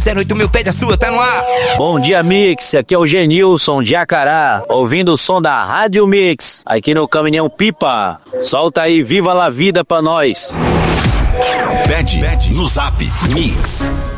08000 pede a sua, tá no ar. Bom dia, Mix. Aqui é o Genilson de Acará, ouvindo o som da Rádio Mix, aqui no Caminhão Pipa. Solta aí, viva la vida pra nós. Pede no Zap Mix.